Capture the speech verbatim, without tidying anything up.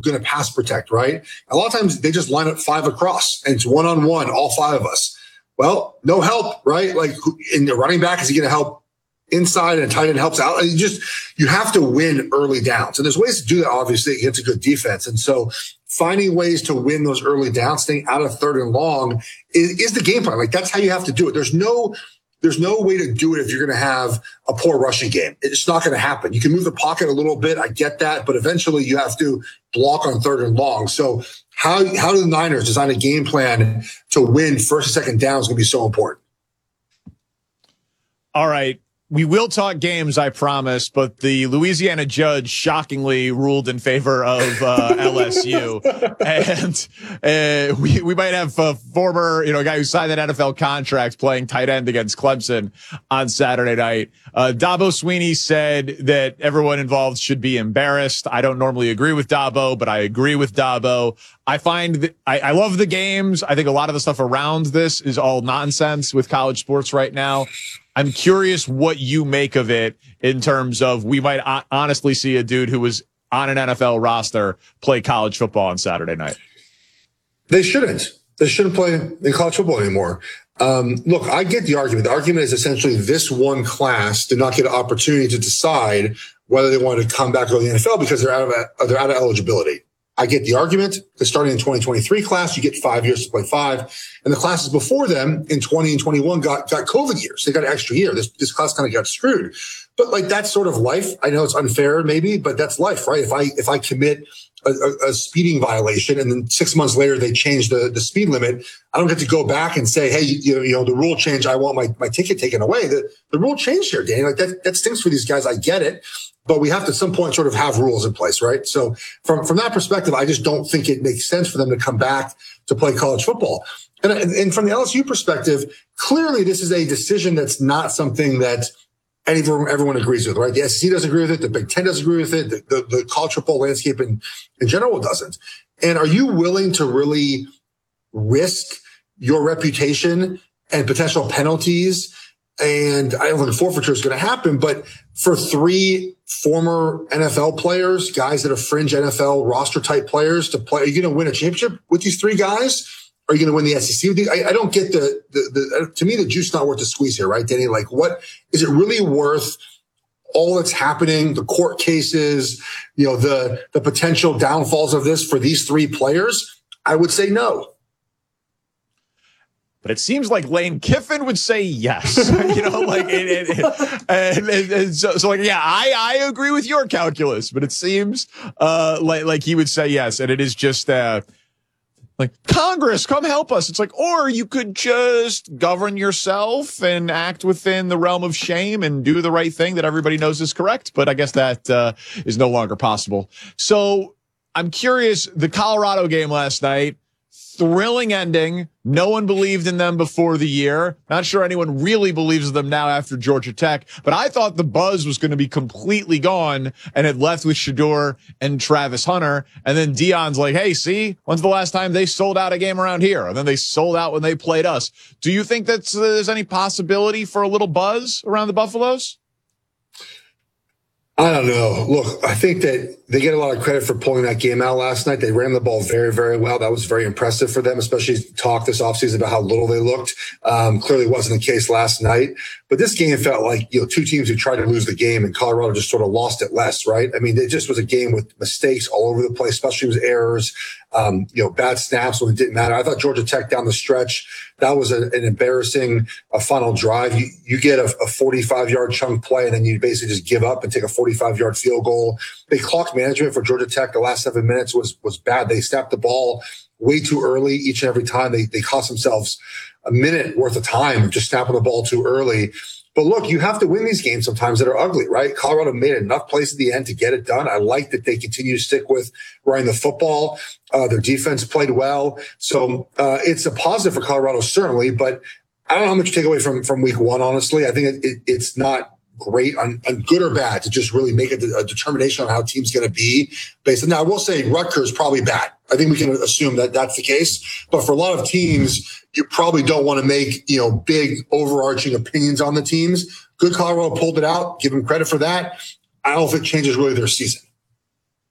going to pass protect, right? A lot of times they just line up five across and it's one on one, all five of us. Well, no help, right? Like in the running back, is he going to help inside and tight end helps out? And you just, you have to win early downs. And there's ways to do that, obviously, against a good defense. And so finding ways to win those early downs, staying out of third and long is, is the game plan. Like that's how you have to do it. There's no, there's no way to do it if you're going to have a poor rushing game. It's not going to happen. You can move the pocket a little bit. I get that, but eventually you have to block on third and long. So how, how do the Niners design a game plan to win first and second down is going to be so important. All right. We will talk games, I promise, but the Louisiana judge shockingly ruled in favor of uh, L S U. And uh, we, we might have a former, you know, guy who signed that N F L contract playing tight end against Clemson on Saturday night. Uh, Dabo Swinney said that everyone involved should be embarrassed. I don't normally agree with Dabo, but I agree with Dabo. I find that I, I love the games. I think a lot of the stuff around this is all nonsense with college sports right now. I'm curious what you make of it in terms of we might honestly see a dude who was on an N F L roster play college football on Saturday night. They shouldn't. They shouldn't play in college football anymore. Um, look, I get the argument. The argument is essentially this one class did not get an opportunity to decide whether they wanted to come back to the N F L because they're out of they're out of eligibility. I get the argument that starting in twenty twenty-three class, you get five years to play five. And the classes before them in twenty and twenty-one got, got COVID years. They got an extra year. This, this class kind of got screwed. But like, that's sort of life. I know it's unfair maybe, but that's life, right? If I, if I commit a, a, a speeding violation and then six months later they change the, the speed limit, I don't get to go back and say, hey, you know, you know, the rule change. I want my, my ticket taken away. The, the rule changed here, Danny. Like that, that stinks for these guys. I get it. But we have to at some point sort of have rules in place, right? So from, from that perspective, I just don't think it makes sense for them to come back to play college football. And, and from the L S U perspective, clearly this is a decision that's not something that everyone, everyone agrees with, right? The S E C doesn't agree with it. The Big Ten doesn't agree with it. The, the, the college football landscape in, in general doesn't. And are you willing to really risk your reputation and potential penalties? And I don't think forfeiture is going to happen, but for three former N F L players, guys that are fringe N F L roster type players to play, are you going to win a championship with these three guys? Are you going to win the S E C with these? I, I don't get the, the, the, to me, the juice not worth the squeeze here, right, Danny? Like, what is it really worth? All that's happening, the court cases, you know, the, the potential downfalls of this for these three players? I would say no. But it seems like Lane Kiffin would say yes, you know, like, it, it, it, and, and, and so, so like, yeah, I, I agree with your calculus, but it seems, uh, like, like he would say yes. And it is just, uh, like, Congress, come help us. It's like, or you could just govern yourself and act within the realm of shame and do the right thing that everybody knows is correct. But I guess that, uh, is no longer possible. So I'm curious, the Colorado game last night, thrilling ending. No one believed in them before the year. Not sure anyone really believes in them now after Georgia Tech, but I thought the buzz was going to be completely gone and it left with Shedeur and Travis Hunter. And then Deion's like, hey, see, when's the last time they sold out a game around here? And then they sold out when they played us. Do you think that uh, there's any possibility for a little buzz around the Buffaloes? I don't know. Look, I think that they get a lot of credit for pulling that game out last night. They ran the ball very, very well. That was very impressive for them, especially talk this offseason about how little they looked. Um, clearly wasn't the case last night. But this game felt like, you know, two teams who tried to lose the game and Colorado just sort of lost it less, right? I mean, it just was a game with mistakes all over the place, especially with errors, um, you know, bad snaps when it didn't matter. I thought Georgia Tech down the stretch, that was a, an embarrassing a final drive. You, you get a, a forty-five yard chunk play and then you basically just give up and take a forty-five yard field goal. They clock management for Georgia Tech the last seven minutes was, was bad. They snapped the ball way too early each and every time. They, they cost themselves a minute worth of time just snapping the ball too early. But look, you have to win these games sometimes that are ugly, right? Colorado made enough plays at the end to get it done. I like that they continue to stick with running the football. Uh, their defense played well. So, uh, it's a positive for Colorado, certainly, but I don't know how much to take away from, from week one, honestly. I think it, it, it's not great on, on good or bad to just really make a, a determination on how a team's going to be based on. Now, I will say Rutgers probably bad. I think we can assume that that's the case. But for a lot of teams, you probably don't want to make, you know, big overarching opinions on the teams. Good Colorado pulled it out. Give them credit for that. I don't know if it changes really their season.